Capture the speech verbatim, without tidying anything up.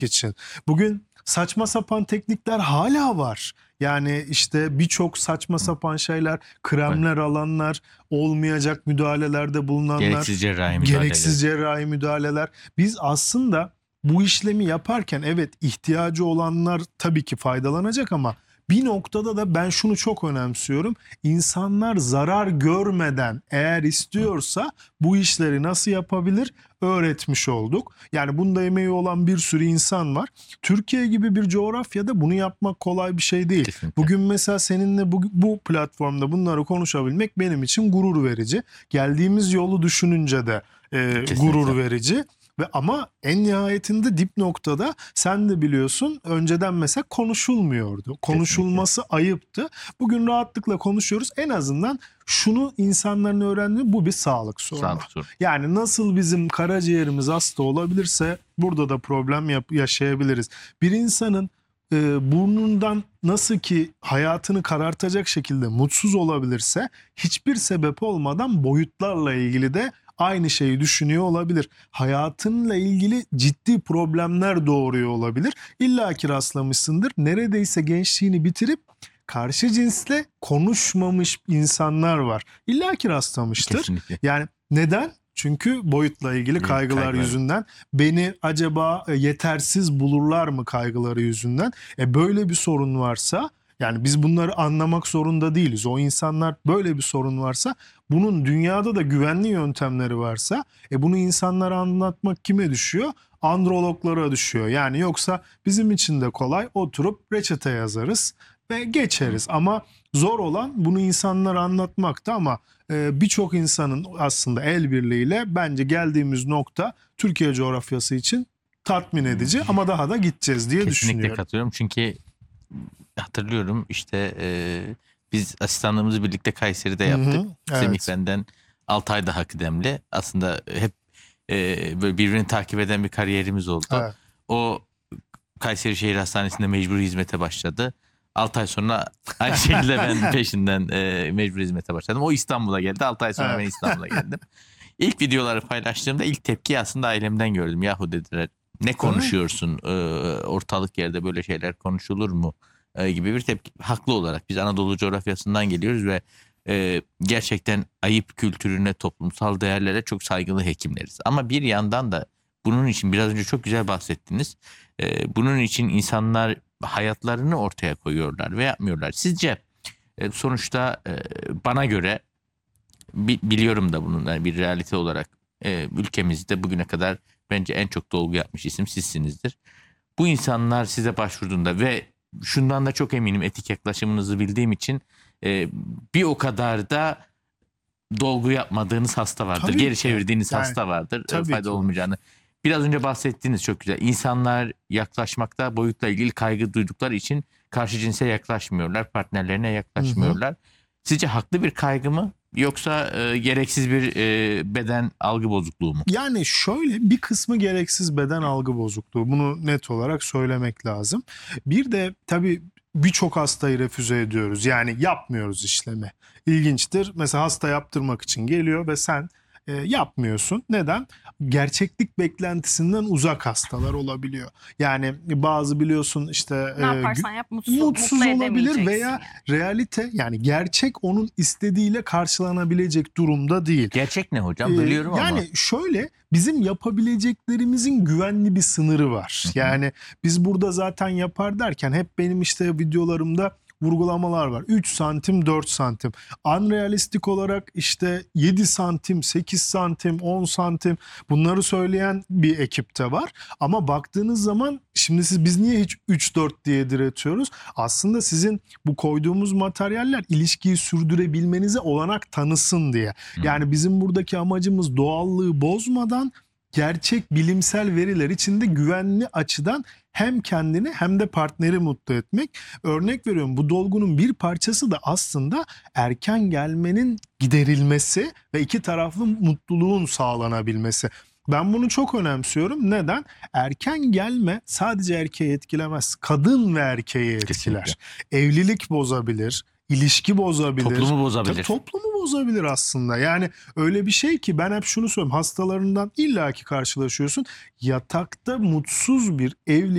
için. Bugün saçma sapan teknikler hala var. Yani işte birçok saçma sapan şeyler, kremler alanlar, olmayacak müdahalelerde bulunanlar, Gereksiz cerrahi müdahaleler. gereksiz cerrahi müdahaleler. Biz aslında bu işlemi yaparken evet ihtiyacı olanlar tabii ki faydalanacak ama bir noktada da ben şunu çok önemsiyorum. İnsanlar zarar görmeden eğer istiyorsa bu işleri nasıl yapabilir öğretmiş olduk. Yani bunda emeği olan bir sürü insan var. Türkiye gibi bir coğrafyada bunu yapmak kolay bir şey değil. Kesinlikle. Bugün mesela seninle bu, bu platformda bunları konuşabilmek benim için gurur verici. Geldiğimiz yolu düşününce de e, gurur verici. Ve ama en nihayetinde dip noktada sen de biliyorsun önceden mesela konuşulmuyordu. Konuşulması Kesinlikle. ayıptı. Bugün rahatlıkla konuşuyoruz. En azından şunu insanların öğrendiği bu bir sağlık sorunu. Sağlık sorunu. Yani nasıl bizim karaciğerimiz hasta olabilirse burada da problem yap- yaşayabiliriz. Bir insanın e, burnundan nasıl ki hayatını karartacak şekilde mutsuz olabilirse hiçbir sebep olmadan boyutlarla ilgili de aynı şeyi düşünüyor olabilir. Hayatınla ilgili ciddi problemler doğuruyor olabilir. İlla ki rastlamışsındır. Neredeyse gençliğini bitirip karşı cinsle konuşmamış insanlar var. İlla ki rastlamıştır. Kesinlikle. Yani neden? Çünkü boyutla ilgili kaygılar, kaygılar yüzünden. Beni acaba yetersiz bulurlar mı kaygıları yüzünden? E böyle bir sorun varsa, yani biz bunları anlamak zorunda değiliz. O insanlar böyle bir sorun varsa, bunun dünyada da güvenli yöntemleri varsa, e bunu insanlara anlatmak kime düşüyor? Androloglara düşüyor. Yani yoksa bizim için de kolay, oturup reçete yazarız ve geçeriz. Ama zor olan bunu insanlara anlatmakta ama e, birçok insanın aslında el birliğiyle bence geldiğimiz nokta Türkiye coğrafyası için tatmin edici ama daha da gideceğiz diye Kesinlikle düşünüyorum. Kesinlikle katılıyorum çünkü hatırlıyorum işte e, biz asistanlığımızı birlikte Kayseri'de yaptık. Hı hı, evet. Semih benden altı ay daha kıdemli. Aslında hep e, böyle birbirini takip eden bir kariyerimiz oldu. Evet. O Kayseri Şehir Hastanesi'nde mecburi hizmete başladı. altı ay sonra aynı şekilde ben peşinden e, mecburi hizmete başladım. O İstanbul'a geldi. altı ay sonra evet. ben İstanbul'a geldim. İlk videoları paylaştığımda ilk tepki aslında ailemden gördüm. Yahu dediler, ne konuşuyorsun? Ee, ortalık yerde böyle şeyler konuşulur mu? Ee, gibi bir tepki. Haklı olarak biz Anadolu coğrafyasından geliyoruz ve e, gerçekten ayıp kültürüne, toplumsal değerlere çok saygılı hekimleriz. Ama bir yandan da bunun için biraz önce çok güzel bahsettiniz. Ee, bunun için insanlar hayatlarını ortaya koyuyorlar ve yapmıyorlar. Sizce e, sonuçta e, bana göre bi, biliyorum da bunun yani bir realite olarak e, ülkemizde bugüne kadar bence en çok dolgu yapmış isim sizsinizdir. Bu insanlar size başvurduğunda ve şundan da çok eminim, etik yaklaşımınızı bildiğim için e, bir o kadar da dolgu yapmadığınız hasta vardır. Tabii Geri ki. çevirdiğiniz yani, hasta vardır. Fayda ki. olmayacağını. Biraz önce bahsettiğiniz çok güzel. İnsanlar yaklaşmakta boyutla ilgili kaygı duydukları için karşı cinse yaklaşmıyorlar. Partnerlerine yaklaşmıyorlar. Hı hı. Sizce haklı bir kaygı mı? Yoksa e, gereksiz bir e, beden algı bozukluğu mu? Yani şöyle, bir kısmı gereksiz beden algı bozukluğu. Bunu net olarak söylemek lazım. Bir de tabii birçok hastayı refüze ediyoruz. Yani yapmıyoruz işlemi. İlginçtir. Mesela hasta yaptırmak için geliyor ve sen e, yapmıyorsun. Neden? Gerçeklik beklentisinden uzak hastalar olabiliyor. Yani bazı biliyorsun işte ne yaparsan yap mutsuz, mutsuz mutlu olabilir veya yani. realite, yani gerçek onun istediğiyle karşılanabilecek durumda değil. Gerçek ne hocam? Bölüyorum ee, ama. Yani şöyle, bizim yapabileceklerimizin güvenli bir sınırı var. Hı hı. Yani biz burada zaten yapar derken hep benim işte videolarımda vurgulamalar var. üç santim, dört santim. Unrealistik olarak işte yedi santim, sekiz santim, on santim, bunları söyleyen bir ekipte var. Ama baktığınız zaman şimdi siz, biz niye hiç üç dört diye diretiyoruz? Aslında sizin bu koyduğumuz materyaller ilişkiyi sürdürebilmenize olanak tanısın diye. Yani bizim buradaki amacımız doğallığı bozmadan gerçek bilimsel veriler içinde güvenli açıdan hem kendini hem de partneri mutlu etmek. Örnek veriyorum, bu dolgunun bir parçası da aslında erken gelmenin giderilmesi ve iki taraflı mutluluğun sağlanabilmesi. Ben bunu çok önemsiyorum. Neden? Erken gelme sadece erkeği etkilemez. Kadın ve erkeği etkiler. Kesinlikle. Evlilik bozabilir, ilişki bozabilir. Toplumu bozabilir. Tabii, toplumu bozabilir aslında. Yani öyle bir şey ki ben hep şunu söylüyorum. Hastalarından illaki karşılaşıyorsun. Yatakta mutsuz bir evli